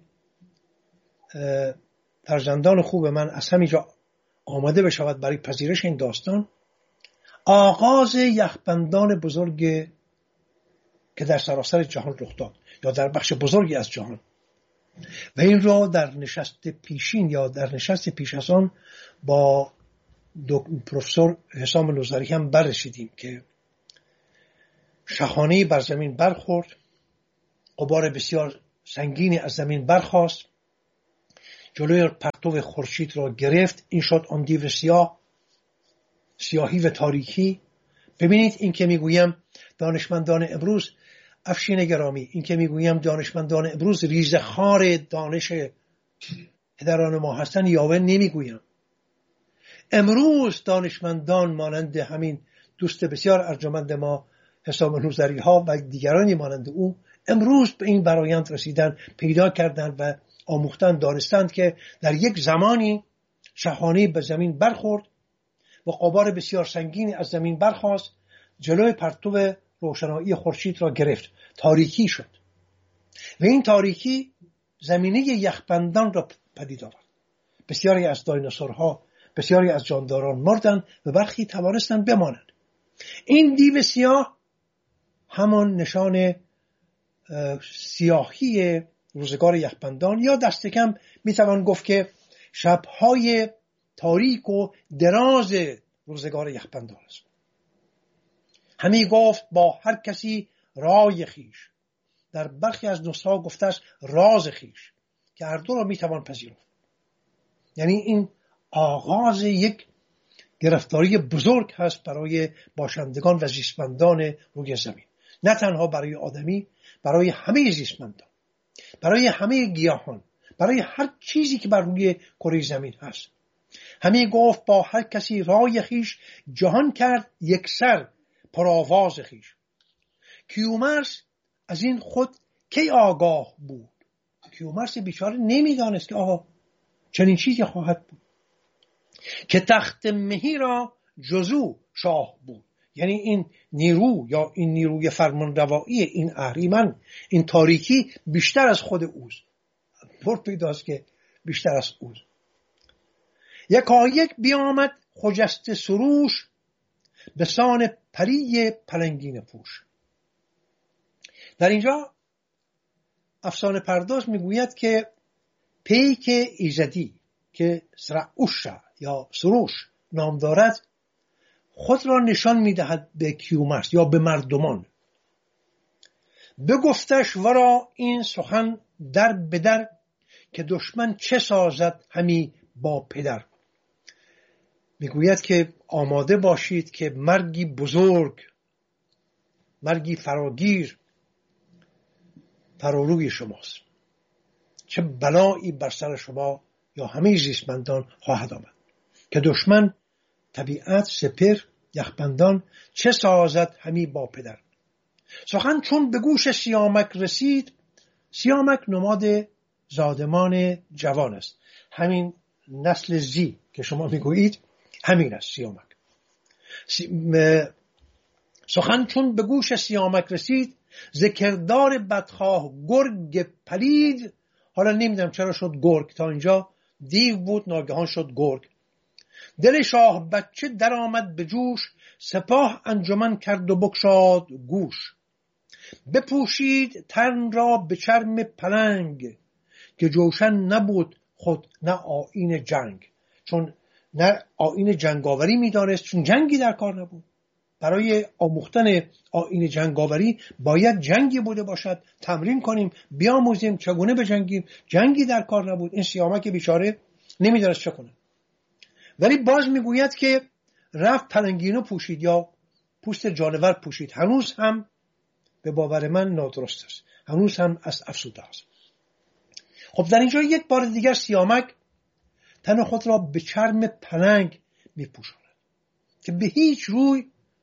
فرزندان خوب من از همینجا آماده بشود برای پذیرش این داستان. آغاز یخبندان بزرگ که در سراسر جهان رخ داد یا در بخش بزرگی از جهان، و این را در نشست پیشین یا در نشست پیش از آن با پروفسور حسام نوذری هم بررسیدیم که شاهانه بر زمین برخورد، غبار بسیار سنگینی از زمین برخاست، جلوی پرتو خورشید را گرفت. این شد آن دیو سیاه، سیاهی و تاریکی. ببینید این که میگویم دانشمندان امروز، افشین گرامی، این که میگویم دانشمندان امروز ریزخوار دانش پدران ما هستن یاوه نمیگویم. امروز دانشمندان مانند همین دوست بسیار ارجمند ما حسام نوذری ها و دیگرانی مانند او امروز به این برآیند رسیدن، پیدا کردند و آموختند، دانستند که در یک زمانی شاهانه به زمین برخورد و غبار بسیار سنگینی از زمین برخاست، جلوی پرتو روشنایی خورشید را گرفت، تاریکی شد و این تاریکی زمینه یخبندان را پدید آورد. بسیاری از دایناسورها، بسیاری از جانداران مردند و برخی توانستند بمانند. این دیو سیاه همان نشان سیاهی روزگار یخبندان یا دست کم میتوان گفت که شبهای تاریک و دراز روزگار یخبندان است. همی گفت با هر کسی رای خیش. در برخی از نسخه‌ها گفته است راز خیش که هر دو را میتوان پذیرفت. یعنی این آغاز یک گرفتاری بزرگ هست برای باشندگان و زیستمندان روی زمین، نه تنها برای آدمی، برای همه زیستمندان، برای همه گیاهان، برای هر چیزی که بر روی کره زمین هست. همی گفت با هر کسی رای خیش، جهان کرد یک سر پرآواز خیش. کیومرث از این خود کی آگاه بود؟ کیومرث بیچاره نمیدانست که آقا چنین چیزی خواهد بود، که تخت مهی را جزو شاه بود. یعنی این نیرو یا این نیروی فرمانروایی این اهریمن، این تاریکی بیشتر از خود اوست. پر پیداست که بیشتر از اوست. یکایک بیامد خجسته سروش، به سان پری پلنگین پوش. در اینجا افسانه پرداز میگوید که پیک ایزدی که سرعوشا یا سروش نام دارد خود را نشان میدهد به کیومرث یا به مردمان. بگفتش ورا این سخن در بدر، که دشمن چه سازد همی با پدر. میگوید که آماده باشید که مرگی بزرگ، مرگی فراگیر فراروی شماست. چه بلایی بر سر شما یا همه زیستمندان خواهد آمد، که دشمن طبیعت، سپر، یخبندان چه سازد همی با پدر. سخن چون به گوش سیامک رسید، سیامک نماد زادمان جوان است. همین نسل زی که شما میگویید همین است سیامک. سی... م... سخن چون به گوش سیامک رسید، ذکردار بدخواه گرگ پلید. حالا نمیدونم چرا شد گرگ، تا اینجا دیو بود ناگهان شد گرگ. دل شاه بچه در آمد به جوش، سپاه انجمن کرد و بگشاد گوش. بپوشید تن را به چرم پلنگ، که جوشن نبود خود نه آیین جنگ. چون نه آیین جنگاوری میدانست، چون جنگی در کار نبود. برای آموختن آیین جنگاوری باید جنگی بوده باشد، تمرین کنیم، بیاموزیم چگونه بجنگیم. جنگی در کار نبود. این سیامک بیچاره نمیدانست چه کنه. ولی باز میگوید که رفت پلنگینو پوشید یا پوست جانور پوشید. هنوز هم به باور من نادرست است، هنوز هم از افسوده است. خب در اینجا یک بار دیگر سیامک تن خود را به چرم پلنگ میپوشاند که به هیچ روی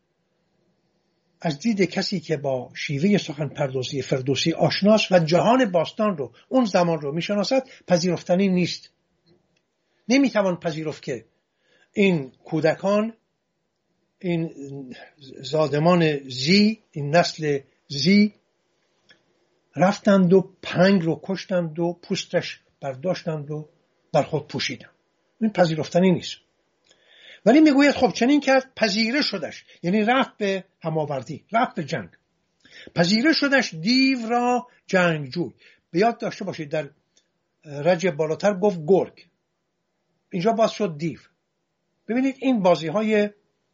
از دید کسی که با شیوه سخن پردازی فردوسی آشناست و جهان باستان رو، اون زمان رو میشناسد، پذیرفتنی نیست. نمیتوان پذیرفت که این کودکان، این زادمان زی، این نسل زی رفتند و پلنگ رو کشتند و پوستش برداشتند و بر خود پوشیدند. این پذیرفتنی نیست. ولی میگوید خب چنین کرد، پذیره شدش، یعنی رفت به هماوردی، رفت به جنگ. پذیره شدش دیو را جنگجوی. به یاد داشته باشید در رج بالاتر گفت گرگ، اینجا باز شد دیو. ببینید این بازی های،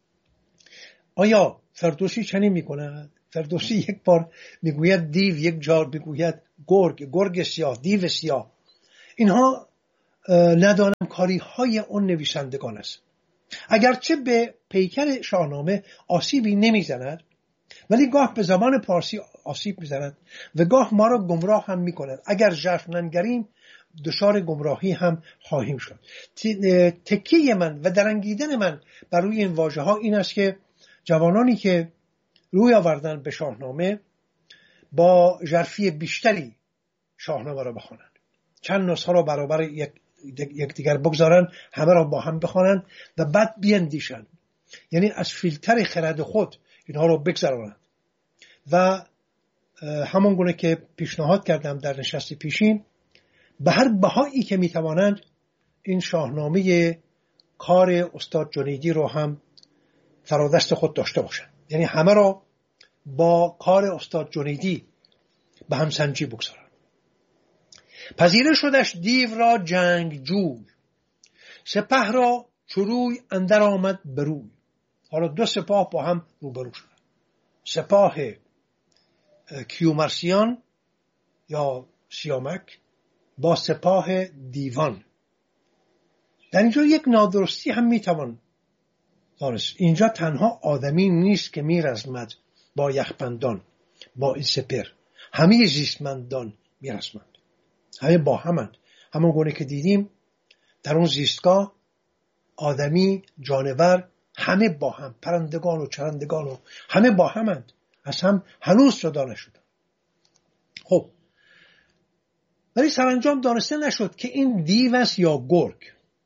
آیا فردوسی چنین میکند؟ فردوسی یک بار میگوید دیو، یک جار میگوید گرگ، گرگ سیاه، دیو سیاه. اینها ندانم کاری های اون نویسندگان است. اگرچه به پیکر شاهنامه آسیبی نمیزند، ولی گاه به زبان پارسی آسیب میزند و گاه ما را گمراه هم میکند. اگر ژرف ننگریم دچار گمراهی هم خواهیم شد. تکیه من و درنگیدن من بر روی این واژه ها این است که جوانانی که روی آوردن به شاهنامه با ژرفی بیشتری شاهنامه را بخوانند، چند نسخه را برابر یک یکدیگر بگذارن، همه را با هم بخوانند و بعد بیندیشند. یعنی از فیلتر خرد خود اینها را بگذارند و همون گونه که پیشنهاد کردم در نشست پیشین، به هر بهایی که میتوانند این شاهنامه کار استاد جنیدی رو هم فرادست خود داشته باشند. یعنی همه را با کار استاد جنیدی به هم سنجی بگذارند. پذیره شدش دیو را جنگجوی، سپه را چروی اندر آمد بروی. حالا دو سپاه با هم روبرو شدند. سپاه کیومرثیان یا سیامک با سپاه دیوان. در اینجا یک نادرستی هم میتوان دانست. اینجا تنها آدمی نیست که میرزمد با یخبندان، با این سپر. همه زیستمندان میرزمند، همه با همند. همون گونه که دیدیم در اون زیستگاه آدمی، جانور، همه با هم، پرندگان و چرندگان و همه با همند، از هم هنوز جدا نشدن. خب ولی سرانجام دانسته نشد که این دیو است یا گرگ.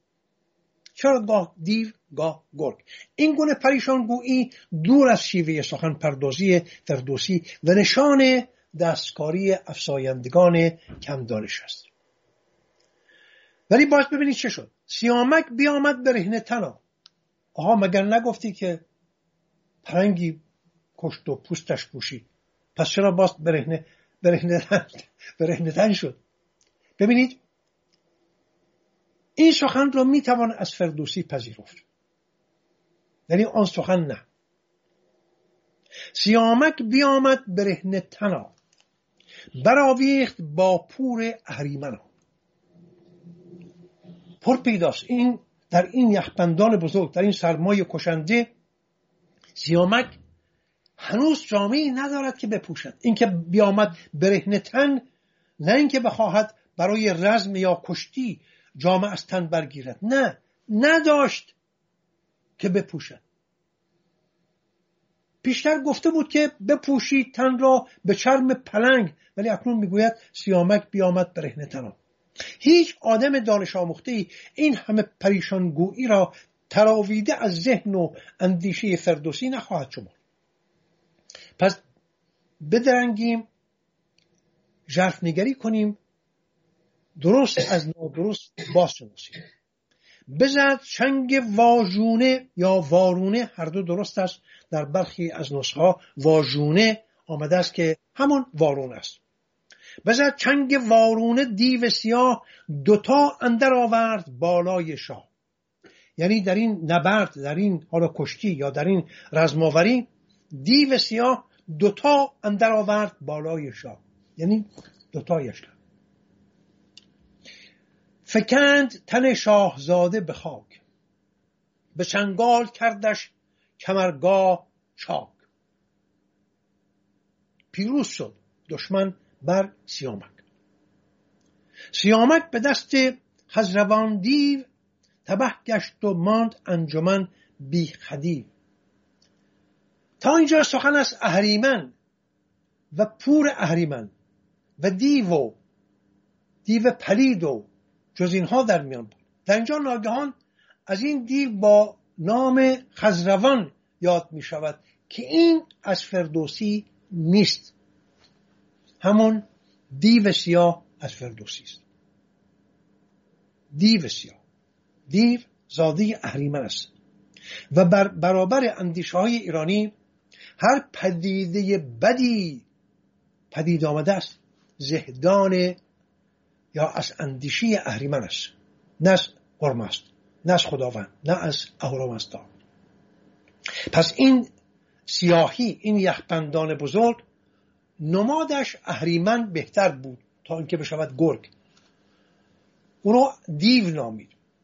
چرا گاه دیو گاه گرگ؟ این گونه پریشان گویی دور از شیوه سخن پردازی فردوسی و نشان دستکاری افزایندگان کم دانش است. ولی باز ببینید چه شد. سیامک بیامد برهنه تنا. آها مگر نگفتی که پلنگی کشت و پوستش پوشید؟ پس چرا باز برهنه برهنه تن برهنه تن شد؟ ببینید این سخن رو میتوان از فردوسی پذیرفت، یعنی آن سخن نه. سیامک بیامد برهنه تنا، برآویخت با پور اهریمنا. پر پیداست این در این یخبندان بزرگ، در این سرمای کشنده، سیامک هنوز جامه‌ای ندارد که بپوشد. این که بیامد برهنه تن، نه اینکه بخواهد برای رزم یا کشتی جامه از تن برگیرد، نه، نداشت که بپوشد. پیشتر گفته بود که بپوشید تن را به چرم پلنگ، ولی اکنون میگوید سیامک بیامد برهنه تنا. هیچ آدم دانش آموخته‌ای این همه پریشانگویی را تراویده از ذهن و اندیشه فردوسی نخواهد شمرد. پس بدرنگیم، ژرفنگری کنیم، درست از نادرست بازشناسیم. بزد چنگ واژونه یا وارونه، هر دو درست است. در برخی از نسخه ها واژونه آمده است که همون وارونه است. بزد چنگ وارونه دیو سیاه، دوتا اندر آورد بالای شاه. یعنی در این نبرد، در این حالا کشتی یا در این رزماوری، دیو سیاه دوتا اندر آورد بالای شاه، یعنی دوتایش کرد. فکند تن شاهزاده به خاک، به چنگال کردش کمرگاه چاک. پیروز شد دشمن بر سیامک. سیامک به دست خسروان دیو، تبه گشت و ماند انجمن بی خدیو. تا اینجا سخن از اهریمن و پور اهریمن و دیو و دیو پلید و جز اینها در میان بود. در اینجا ناگهان از این دیو با نام خسروان یاد می شود که این از فردوسی نیست، همون دیو سیاه از فردوسی است. دیو سیاه، دیو زاده اهریمن است و بر برابر اندیشه های ایرانی هر پدیده بدی پدید آمده است زهدان یا از اندیشه اهریمن است، نه از هرمزد، نه از خداوند، نه از اهورامزدا. پس این سیاهی، این یخبندان بزرگ، نمادش اهریمن بهتر بود تا اینکه بشود گرگ. اونو دیو نامید.